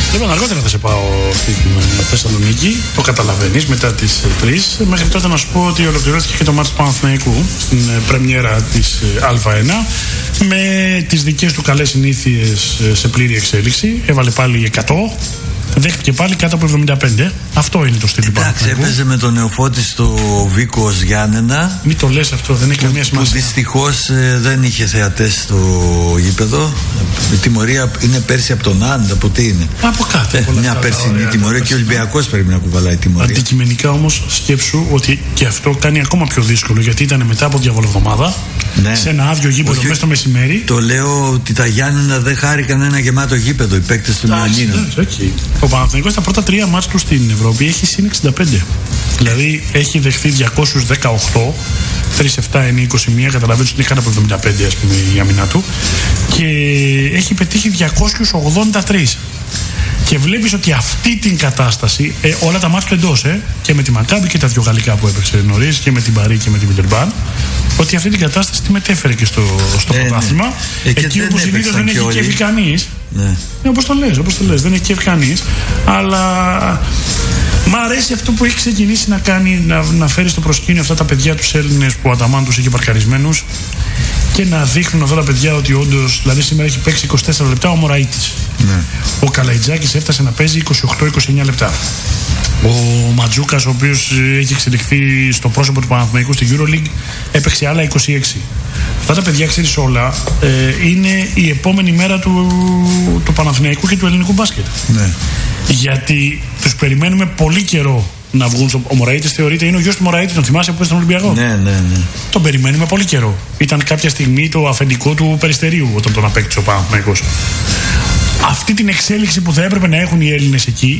Λοιπόν, αργότερα θα σε πάω στην Θεσσαλονίκη. Το καταλαβαίνεις μετά τις 3. Μέχρι τότε να σου πω ότι ολοκληρώθηκε και το μάτς του Παναθηναϊκού στην πρεμιέρα της Α1 με τις δικές του καλές συνήθειες σε πλήρη εξέλιξη. Έβαλε πάλι 100. Δέχτηκε πάλι κάτω από 75. Αυτό είναι το στυλ του Παναθηναϊκού. Εντάξει, έπαιζε με τον νεοφώτη στο Βίκος Γιάννενα. Μην το λες αυτό, δεν έχει καμία σημασία. Που δυστυχώς δεν είχε θεατές στο γήπεδο. Η τιμωρία είναι πέρσι από τον Άντ, από τι είναι. Από κάτω. Μια περσινή τιμωρία και ο Ολυμπιακός πρέπει να κουβαλάει τιμωρία. Αντικειμενικά όμως σκέψου ότι και αυτό κάνει ακόμα πιο δύσκολο, γιατί ήταν μετά από διαβολοβδομάδα. Ναι. Σε ένα άδειο γήπεδο μέσα στο μεσημέρι. Το λέω ότι τα Γιάννενα δεν χάρηκαν ένα γεμάτο γήπεδο, οι παίκτες του Ιωαννίνου. Ο Παναθηναϊκός στα πρώτα 3 μάτς του στην Ευρώπη έχει συν 65. Δηλαδή έχει δεχθεί 218, 3-7 είναι 21, καταλαβαίνεις ότι είναι κάτω από 75 ας πούμε η άμυνα του, και έχει πετύχει 283. Και βλέπεις ότι αυτή την κατάσταση, όλα τα μάτς του εντός, και με τη Μακάμπι και τα 2 γαλλικά που έπαιξε νωρίς, και με την Παρί και με την Βιλερμπάν, ότι αυτή την κατάσταση τη μετέφερε και στο πρωτάθλημα. Εκεί όπου συνήθως δεν έχει κέφει κανείς. Όπως το λες, δεν έχει κέφει κανείς. Αλλά μ' αρέσει αυτό που έχει ξεκινήσει να κάνει, να φέρει στο προσκήνιο αυτά τα παιδιά τους Έλληνες που ο Αταμάν τους είχε παρκαρισμένους, και να δείχνουν αυτά τα παιδιά ότι όντως, δηλαδή σήμερα έχει παίξει 24 λεπτά ο Μωραΐτης. Ο Καλαϊτζάκης έφτασε να παίζει 28-29 λεπτά. Ο Ματζούκας, ο οποίος έχει εξελιχθεί στο πρόσωπο του Παναθηναϊκού στη EuroLeague, έπαιξε άλλα 26. Αυτά τα παιδιά, ξέρεις όλα, είναι η επόμενη μέρα του Παναθηναϊκού και του ελληνικού μπάσκετ. Ναι. Γιατί τους περιμένουμε πολύ καιρό να βγουν. Ο Μωραΐτης θεωρείται, είναι ο γιος του Μωραΐτη, τον θυμάσαι που ήταν στον Ολυμπιακό. Ναι. Τον περιμένουμε πολύ καιρό. Ήταν κάποια στιγμή το αφεντικό του Περιστερίου όταν τον απέκτησε ο Παναθηναϊκός. Αυτή την εξέλιξη που θα έπρεπε να έχουν οι Έλληνες εκεί